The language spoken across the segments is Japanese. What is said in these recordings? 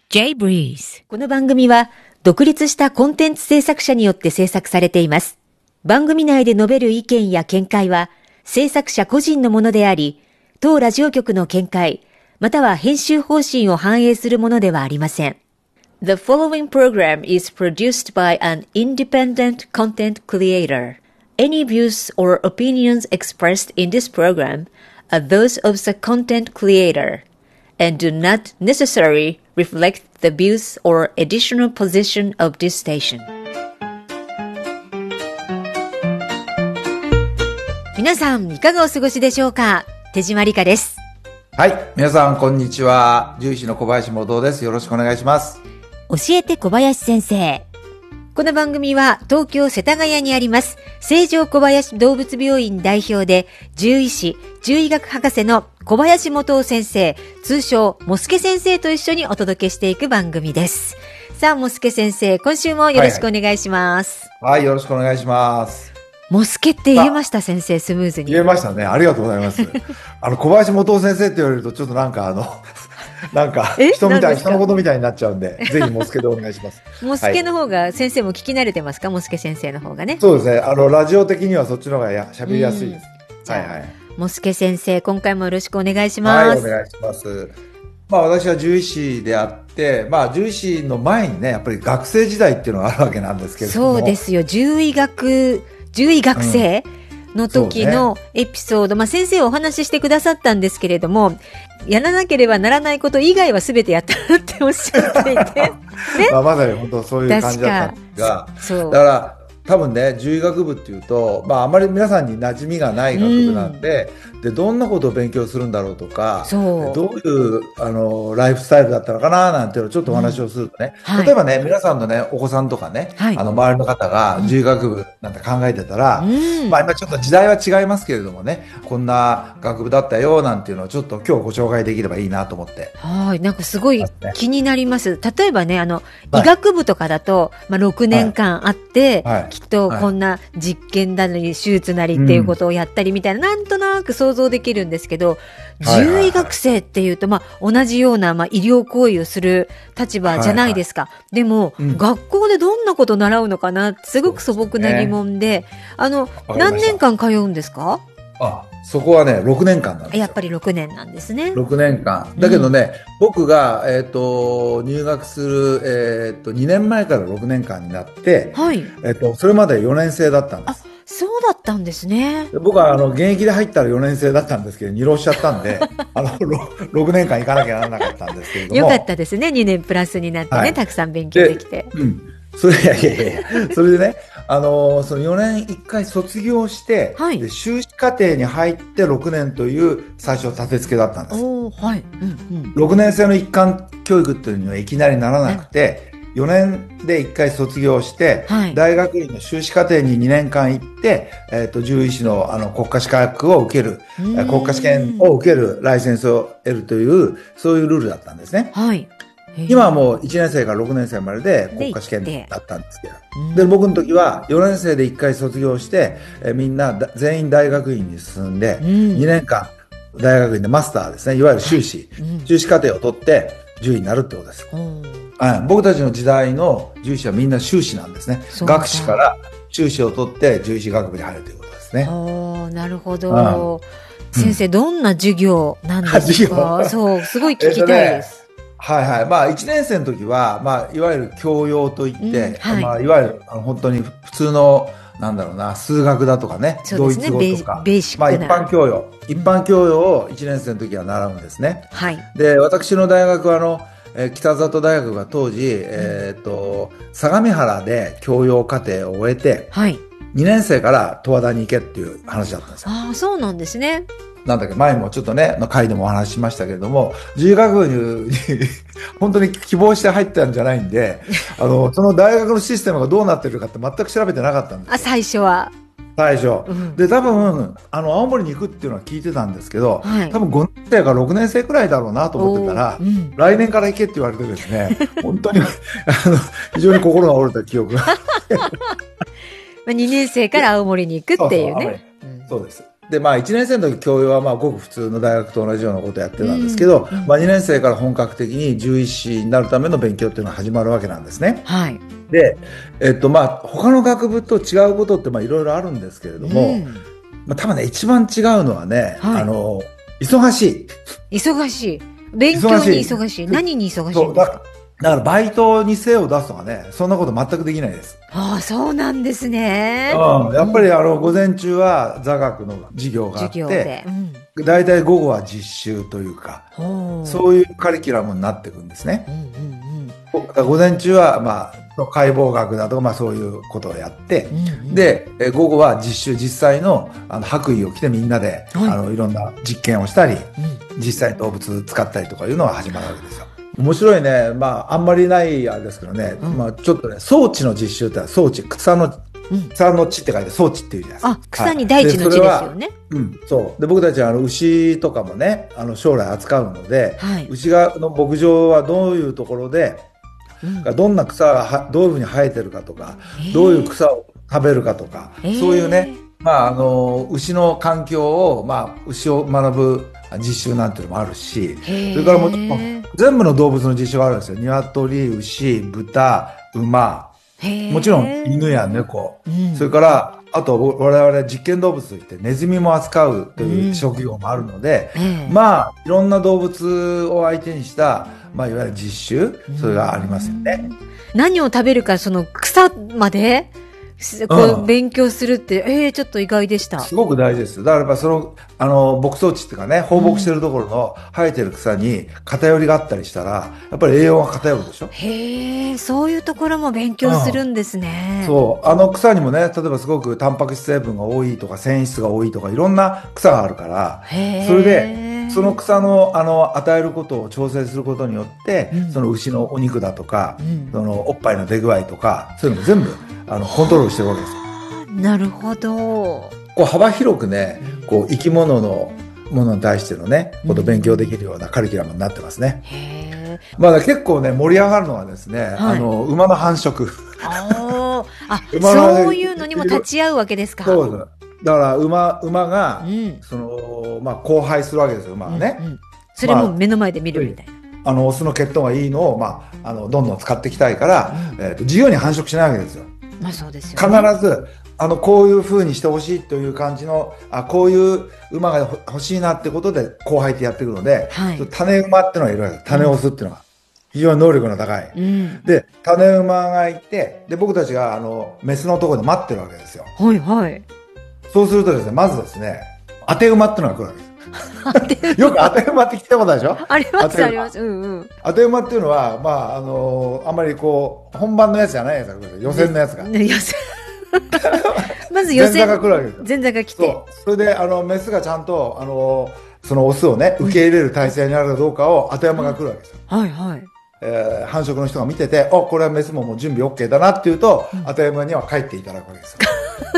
J-Breeze。 この番組は独立したコンテンツ制作者によって制作されています。番組内で述べる意見や見解は制作者個人のものであり、当ラジオ局の見解、または編集方針を反映するものではありません。The following program is produced by an independent content creator. Any views or opinions expressed in this program are those of the content creator and do not necessarily reflect the views or editorial position of this station. 皆さんいかがお過ごしでしょうか。手島理香です。 はい、皆さんこんにちは。獣医師の小林元です。よろしくお願いします。 教えて小林先生。この番組は東京世田谷にあります成城小林動物病院代表で獣医師、獣医学博士の小林元夫先生、通称もすけ先生と一緒にお届けしていく番組です。さあ、もすけ先生、今週もよろしくお願いします。 はい、よろしくお願いします。 もすけって言えました、先生、スムーズに。 言えましたね。ありがとうございます。小林元夫先生って言われるとちょっとなんか人のことみたいになっちゃうんで、ぜひもすけでお願いします。 もすけの方が先生も聞き慣れてますか？もすけ先生の方がね。 そうですね。ラジオ的にはそっちの方が喋りやすいです。はいはい。 もすけ先生、今回もよろしくお願いします。 はい、お願いします。私は獣医師であって、獣医師の前にね、やっぱり学生時代っていうのがあるわけなんですけれども。 そうですよ。獣医学生の時のエピソード、先生お話ししてくださったんですけれども、やらなければならないこと以外は全てやったっておっしゃっていて、ね。 まさに本当そういう感じだったんですが、だから多分ね、獣医学部っていうと、あまり皆さんに馴染みがない学部なんで、でどんなことを勉強するんだろうとか、どういうライフスタイルだったのかななんていうのをちょっとお話をするとね、例えばね、皆さんのね、お子さんとかね、周りの方が獣医学部なんて考えてたら、今ちょっと時代は違いますけれどもね、こんな学部だったよなんていうのをちょっと今日ご紹介できればいいなと思って。 はい、なんかすごい気になります。例えばね、医学部とかだと、6年間あって、きっとこんな実験だり手術なりっていうことをやったりみたいな、なんとなく想像できるんですけど、獣医学生っていうと、同じような、医療行為をする立場じゃないですか。でも、学校でどんなことを習うのかなってすごく素朴な疑問で、何年間通うんですか？ そこはね、6年間なんですよ。 やっぱり6年なんですね。 6年間。だけどね、僕が、入学する、2年前から6年間になって、それまで4年生だったんです。 そうだったんですね。 僕は現役で入ったら4年生だったんですけど、2浪しちゃったんで、6年間行かなきゃならなかったんですけれども。 よかったですね、2年プラスになってね、たくさん勉強できて。 それでね、その4年1回卒業して、で修士課程に入って6年という最初立て付けだったんです。6年生の一貫教育っていうのはいきなりならなくて、4年で1回卒業して、大学院の修士課程に2年間行って、獣医師の国家資格を受ける、国家試験を受けるライセンスを得るという、そういうルールだったんですね。今はもう1年生から6年生までで国家試験だったんですけど。で、僕の時は4年生で1回卒業して、みんな全員大学院に進んで、2年間大学院でマスターですね、いわゆる修士課程を取って獣医になるってことです。僕たちの時代の獣医師はみんな修士なんですね。学士から修士を取って獣医師学部に入るということですね。 なるほど。先生、どんな授業なんですか？そう、すごい聞きたいです。 1年生の時は、いわゆる教養といって、いわゆる本当に普通の、数学だとかね、ドイツ語とか、一般教養を1年生の時は習うんですね。で、私の大学は北里大学が当時、相模原で教養課程を終えて、2年生から十和田に行けっていう話だったんですよ。 そうなんですね。 前もちょっとね、回でもお話ししましたけれども、獣医学部に本当に希望して入ったんじゃないんで、その大学のシステムがどうなってるかって全く調べてなかったんですよ。 最初は。 で、多分、青森に行くっていうのは聞いてたんですけど、多分5年生か6年生くらいだろうなと思ってたら、来年から行けって言われてですね、本当に、非常に心が折れた記憶が。 2年生から青森に行くっていうね。 そうです。 で、まあ1年生の時教養はまあごく普通の大学と同じようなことをやってたんですけど、まあ2年生から本格的に獣医師になるための勉強っていうのが始まるわけなんですね。 はい。 で、まあ他の学部と違うことってまあいろいろあるんですけれども、まあ多分ね、一番違うのはね、はい、忙しい。 忙しい。勉強に忙しい。何に忙しいんですか？ だからバイトに精を出すとかね、そんなこと全くできないです。 ああ、そうなんですね。 やっぱり午前中は座学の授業があって、だいたい午後は実習というか、そういうカリキュラムになっていくんですね。午前中は、まあ、解剖学だとか、まあそういうことをやって、で、午後は実際の、白衣を着てみんなで、いろんな実験をしたり、実際動物使ったりとかいうのが始まるわけですよ。面白いね。まあ、あんまりないあれですけどね。まあ、ちょっとね、装置の実習って装置、草の地って書いて装置っていうじゃないですか。 あ、草に大地の地ですよね。 そう。で、僕たちは牛とかもね、将来扱うので、牛の牧場はどういうところで、どんな草がどういうふうに生えてるかとか、どういう草を食べるかとか、そういうね、まあ、牛の環境を、まあ、牛を学ぶ実習なんていうのもあるし、それからも全部の動物の実習があるんですよ。鶏、牛、豚、馬、もちろん犬や猫、それから、あと我々実験動物といってネズミも扱うという職業もあるので、まあ、いろんな動物を相手にした、まあ、いわゆる実習、それがありますよね。 何を食べるか、その草までこう勉強するって、ちょっと意外でした。 すごく大事です。だからやっぱ牧草地っていうかね、放牧してるところの生えてる草に偏りがあったりしたら、やっぱり栄養が偏るでしょ。 へえ、そういうところも勉強するんですね。 そう。草にもね、例えばすごくタンパク質成分が多いとか、繊維質が多いとか、いろんな草があるから、それで、その草の、与えることを調整することによって、その牛のお肉だとか、そのおっぱいの出具合とか、そういうのも全部、コントロールしてるわけですよ。 なるほど。 こう幅広くね、こう生き物のものに対してのね、ことを勉強できるようなカリキュラムになってますね。まあ結構ね、盛り上がるのはですね、馬の繁殖。 そういうのにも立ち会うわけですか。 そうです。だから馬が、まあ交配するわけですよ、馬はね。 それも目の前で見るみたいな。 オスの血統がいいのを、まあ、どんどん使っていきたいから、自由に繁殖しないわけですよ。 まあそうですよね。 必ず、こういう風にしてほしいという感じの、こういう馬が欲しいなってことで交配ってやっていくので、種馬っていうのがいるわけです。種オスっていうのが。非常に能力の高い。で、種馬がいて、で、僕たちが、メスのところで待ってるわけですよ。 はいはい。 そうするとですね、まずですね、当て馬っていうのが来るわけです。よく当て馬って聞いたことあるでしょ？ ありますあります。 当て馬っていうのは、まあ、あんまりこう、本番のやつじゃないやつが来る。予選のやつが。予選。 まず予選。 前座が来るわけですよ。 前座が来て。 それで、メスがちゃんと、そのオスをね、受け入れる体制にあるかどうかを当て馬が来るわけですよ。 はいはい。 繁殖の人が見てて、これはメスももう準備 OK だなっていうと、当て馬には帰っていただくわけですよ。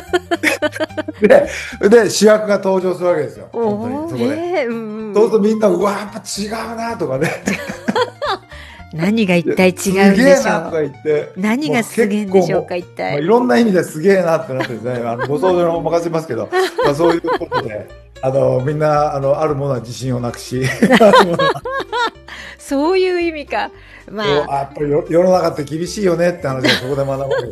で、主役が登場するわけですよ。本当に、そこで。そうするとみんな、うわ、やっぱ違うなとかね。 何が一体違うんでしょう。 すげえなとか言って。 何がすげえんでしょうか、一体。 いろんな意味ですげえなってなってですね、ご想像にお任せますけど、まあ、そういうことで、みんな、あるものは自信をなくし。 そういう意味か。まあ。 やっぱり世の中って厳しいよねって話をそこで学ぶ。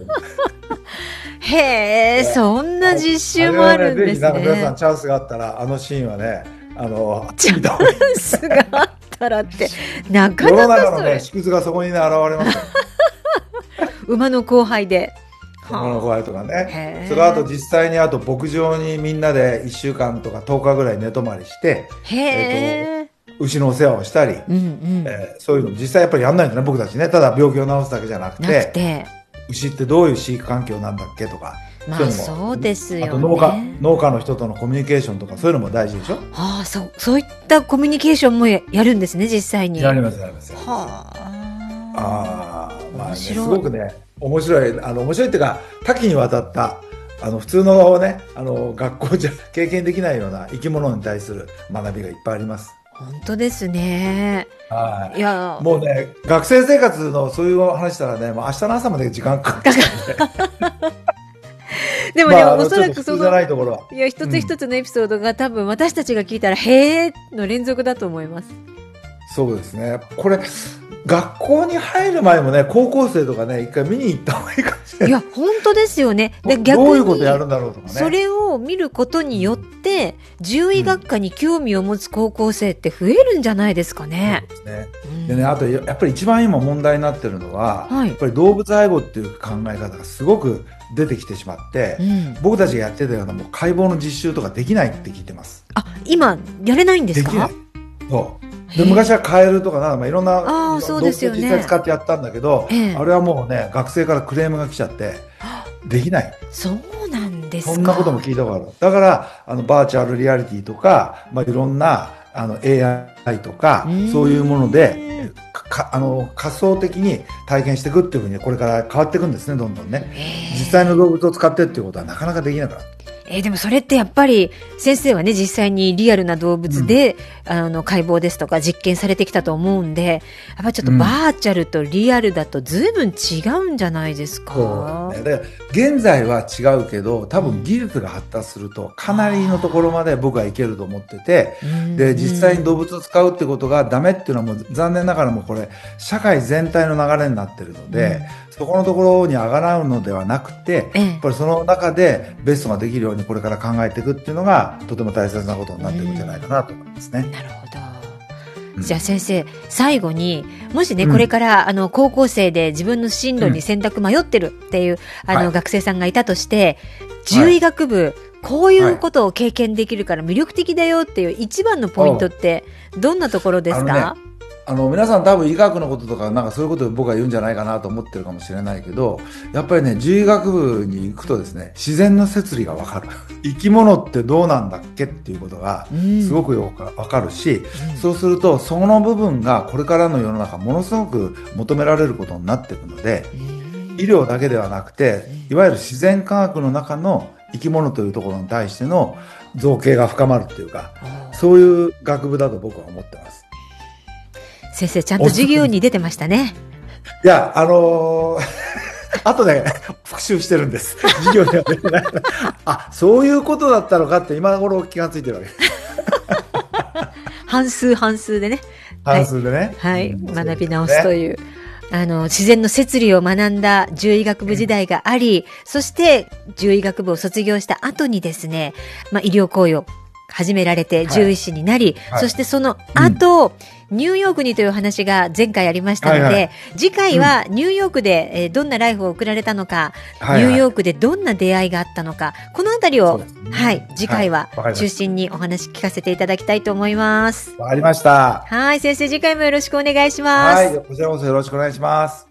へえ、そんな実習もあるんですね。 ぜひ皆さんチャンスがあったら、シーンはね、 チャンスがあったらって、なかなか世の中のね、縮図がそこにね、現れますよ。 馬の交配で。 馬の交配とかね。それあと実際に牧場にみんなで1週間とか10日ぐらい寝泊まりして、牛のお世話をしたり、そういうの実際やっぱりやんないんだね、僕たちね。ただ病気を治すだけじゃなくて、牛ってどういう飼育環境なんだっけとか。 まあそうですよね。 あと農家の人とのコミュニケーションとかそういうのも大事でしょ。 そういったコミュニケーションもやるんですね、実際に。 やります。まあね、すごくね、面白いっていうか、多岐にわたった、普通のね、学校じゃ経験できないような生き物に対する学びがいっぱいあります。 本当ですね。 いや、もうね、学生生活のそういう話したらね、もう明日の朝まで時間かかっちゃうんで。 でもね、おそらくその、 いや、一つ一つのエピソードが多分私たちが聞いたら、へーの連続だと思います。 そうですね。これ、学校に入る前もね、高校生とかね、一回見に行った方がいいかもしれない。 いや、本当ですよね。 で、逆にどういうことやるんだろうとかね。 それを見ることによって、獣医学科に興味を持つ高校生って増えるんじゃないですかね。 そうですね。でね、あと、やっぱり一番今問題になってるのは、やっぱり動物愛護っていう考え方がすごく出てきてしまって、僕たちがやってたようなもう解剖の実習とかできないって聞いてます。 あ、今、やれないんですか？ できない。そう。で、昔はカエルとかいろんな動物を実際使ってやったんだけど、あれはもうね、学生からクレームが来ちゃって、できない。 そうなんですか。 そんなことも聞いたことある。だから、バーチャルリアリティとか、いろんな、AI とか、そういうもので、仮想的に体験していくっていうふうに、これから変わっていくんですね、どんどんね。実際の動物を使ってっていうことはなかなかできなくなる。 でもそれってやっぱり先生はね、実際にリアルな動物で、解剖ですとか実験されてきたと思うんで、やっぱりちょっとバーチャルとリアルだと随分違うんじゃないですか。 そうね。現在は違うけど、多分技術が発達するとかなりのところまで僕はいけると思ってて、で、実際に動物を使うってことがダメっていうのはもう残念ながらもこれ、社会全体の流れになってるので、そこのところに上がらうのではなくて、やっぱりその中でベストができるようにこれから考えていくっていうのがとても大切なことになっていくんじゃないかなと思いますね。 なるほど。じゃあ先生、最後に、もしね、これから、高校生で自分の進路に選択迷ってるっていう、学生さんがいたとして、獣医学部、こういうことを経験できるから魅力的だよっていう一番のポイントって、どんなところですか？ 皆さん多分医学のこととか、なんかそういうことを僕は言うんじゃないかなと思ってるかもしれないけど、やっぱりね、獣医学部に行くとですね、自然の摂理がわかる。生き物ってどうなんだっけっていうことが、すごくよくわかるし、そうすると、その部分がこれからの世の中、ものすごく求められることになっていくので、医療だけではなくて、いわゆる自然科学の中の生き物というところに対しての造形が深まるっていうか、そういう学部だと僕は思ってます。 先生、ちゃんと授業に出てましたね。 いや、後で復習してるんです。授業には出てない。あ、そういうことだったのかって今頃気がついてるわけです。 半数でね。 半数でね。 はい。学び直すという。自然の摂理を学んだ獣医学部時代があり、そして獣医学部を卒業した後にですね、医療行為を始められて獣医師になり、そしてその後、ニューヨークにという話が前回ありましたので、次回はニューヨークでどんなライフを送られたのか、ニューヨークでどんな出会いがあったのか、このあたりを、次回は中心にお話聞かせていただきたいと思います。 わかりました。 はい、先生次回もよろしくお願いします。 はい、こちらこそよろしくお願いします。